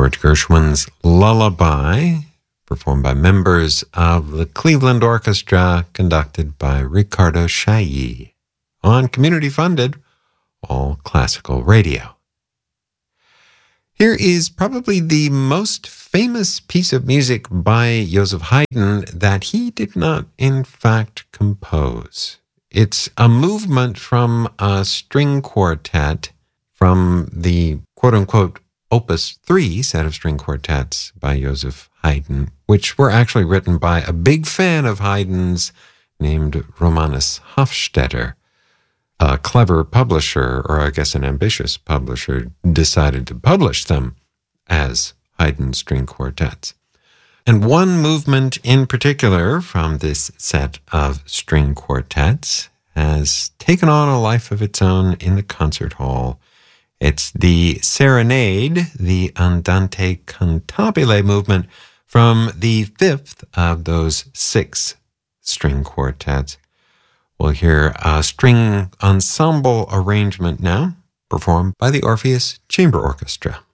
George Gershwin's Lullaby, performed by members of the Cleveland Orchestra, conducted by Ricardo Chailly, on community-funded all classical radio. Here is probably the most famous piece of music by Joseph Haydn that he did not, in fact, compose. It's a movement from a string quartet from the quote-unquote Opus 3 set of string quartets by Joseph Haydn, which were actually written by a big fan of Haydn's named Romanus Hofstetter. A clever publisher, or I guess an ambitious publisher, decided to publish them as Haydn string quartets. And one movement in particular from this set of string quartets has taken on a life of its own in the concert hall. It's the Serenade, the Andante Cantabile movement from the fifth of those 6 string quartets. We'll hear a string ensemble arrangement now, performed by the Orpheus Chamber Orchestra.